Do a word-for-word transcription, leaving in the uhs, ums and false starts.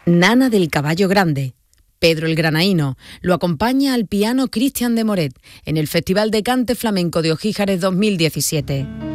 Nana del Caballo Grande, Pedro el Granaíno. Lo acompaña al piano Cristian de Moret en el Festival de Cante Flamenco de Ojíjares dos mil diecisiete.